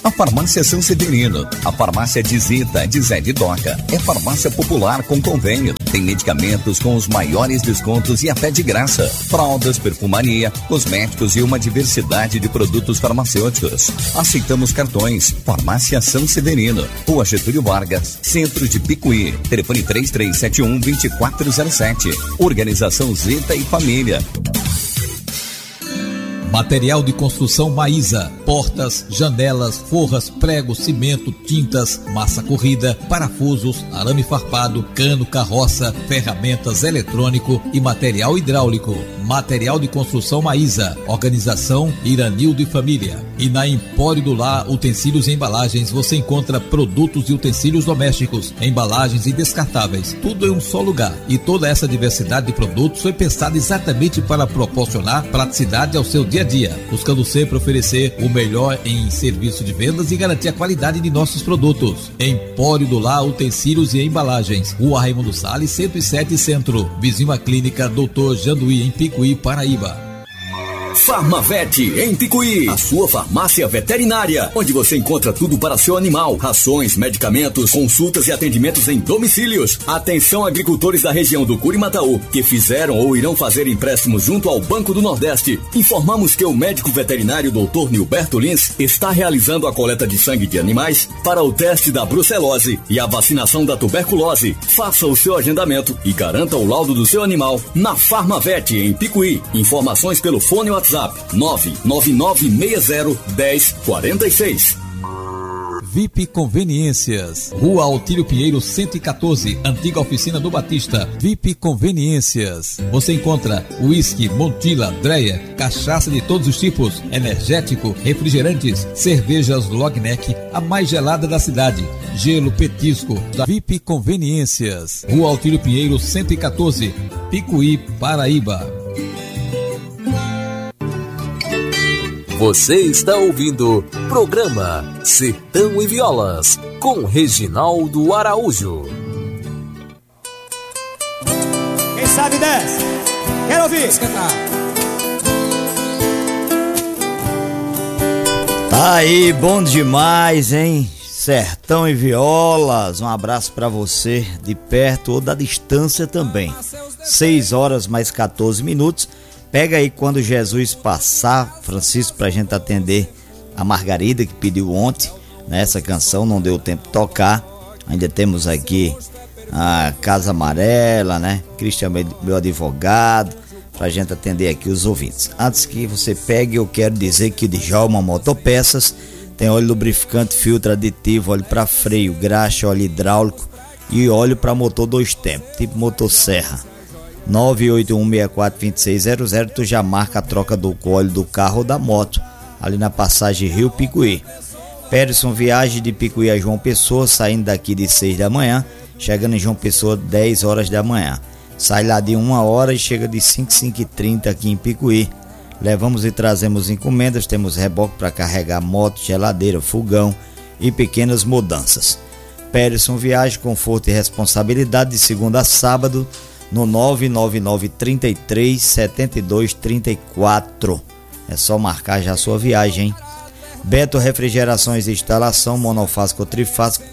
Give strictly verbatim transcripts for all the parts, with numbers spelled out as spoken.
A Farmácia São Severino, a farmácia de Zita, de Zé de Doca, é farmácia popular com convênio. Tem medicamentos com os maiores descontos e até de graça. Fraldas, perfumaria, cosméticos e uma diversidade de produtos farmacêuticos. Aceitamos cartões. Farmácia São Severino, Rua Getúlio Vargas, Centro de Picuí. Telefone três três sete um, dois quatro zero sete. Organização Zita e Família. Material de construção Maísa, portas, janelas, forras, pregos, cimento, tintas, massa corrida, parafusos, arame farpado, cano, carroça, ferramentas, eletrônico e material hidráulico. Material de construção Maísa, organização Iranildo e Família. E na Empório do Lar, utensílios e embalagens, você encontra produtos e utensílios domésticos, embalagens e descartáveis, tudo em um só lugar. E toda essa diversidade de produtos foi pensada exatamente para proporcionar praticidade ao seu dia a dia, buscando sempre oferecer o melhor em serviço de vendas e garantir a qualidade de nossos produtos. Empório do Lar, utensílios e embalagens, Rua Raimundo Salles, cento e sete Centro, vizinho à Clínica doutor Janduí, em Picuí, Paraíba. Farmavet em Picuí, a sua farmácia veterinária, onde você encontra tudo para seu animal, rações, medicamentos, consultas e atendimentos em domicílios. Atenção agricultores da região do Curimataú, que fizeram ou irão fazer empréstimos junto ao Banco do Nordeste. Informamos que o médico veterinário doutor Nilberto Lins está realizando a coleta de sangue de animais para o teste da brucelose e a vacinação da tuberculose. Faça o seu agendamento e garanta o laudo do seu animal na Farmavet em Picuí. Informações pelo fone WhatsApp nove nove nove seis zero um zero quatro seis. V I P Conveniências, Rua Altílio Pinheiro cento e quatorze, antiga oficina do Batista. V I P Conveniências. Você encontra uísque, Montila, Dreia, cachaça de todos os tipos, energético, refrigerantes, cervejas Logneck, a mais gelada da cidade, gelo, petisco. Da V I P Conveniências, Rua Altílio Pinheiro cento e quatorze, Picuí, Paraíba. Você está ouvindo programa Sertão e Violas com Reginaldo Araújo. Quem sabe desce? Quero ouvir. Tá aí, bom demais, hein? Sertão e Violas, um abraço pra você de perto ou da distância também. seis horas mais quatorze minutos. Pega aí Quando Jesus Passar, Francisco, pra gente atender a Margarida, que pediu ontem, né? Essa canção não deu tempo de tocar. Ainda temos aqui a Casa Amarela, né? Cristian, meu advogado, pra gente atender aqui os ouvintes. Antes que você pegue, eu quero dizer que o Djalma Motopeças tem óleo lubrificante, filtro aditivo, óleo para freio, graxa, óleo hidráulico e óleo para motor dois tempos, tipo motosserra. nove oito um seis quatro dois seis zero zero, tu já marca a troca do óleo do carro ou da moto, ali na passagem Rio Picuí. Peterson Viagem de Picuí a João Pessoa, saindo daqui de seis da manhã, chegando em João Pessoa dez horas da manhã. Sai lá de uma hora e chega de cinco, cinco e trinta aqui em Picuí. Levamos e trazemos encomendas, temos reboque para carregar moto, geladeira, fogão e pequenas mudanças. Peterson Viagem, conforto e responsabilidade de segunda a sábado, no nove nove nove, três três, sete dois três quatro. É só marcar já a sua viagem, hein? Beto Refrigerações e Instalação, monofásico ou trifásico,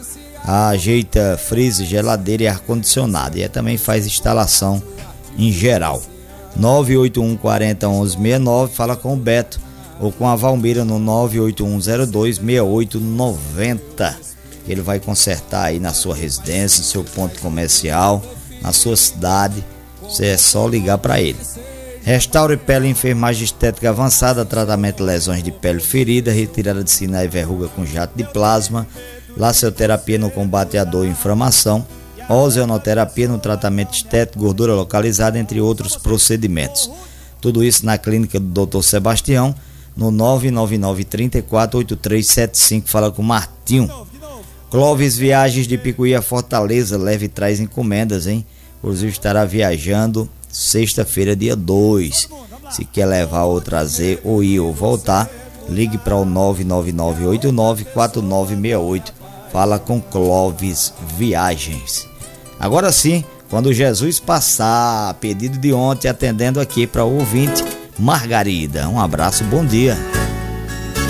ajeita freezer, geladeira e ar-condicionado. E também faz instalação em geral. nove oito um, quarenta, onze, sessenta e nove, fala com o Beto. Ou com a Valmira no nove oito um, zero dois, seis oito nove zero. Ele vai consertar aí na sua residência, no seu ponto comercial, na sua cidade. Você é só ligar para ele. Restaure Pele, enfermagem estética avançada, tratamento de lesões de pele ferida, retirada de sinais e verruga com jato de plasma, laceoterapia no combate à dor e inflamação, ozonoterapia no tratamento estético, gordura localizada, entre outros procedimentos. Tudo isso na clínica do doutor Sebastião, no nove nove nove, três quatro, oito três sete cinco. Fala com o Martinho. Clóvis Viagens de Picuí a Fortaleza, leve e traz encomendas, hein? Inclusive estará viajando sexta-feira, dia dois. Se quer levar ou trazer, ou ir ou voltar, ligue para o nove nove nove, oito nove, quatro nove seis oito. Fala com Clóvis Viagens. Agora sim, Quando Jesus Passar, pedido de ontem, atendendo aqui para o ouvinte Margarida. Um abraço, bom dia.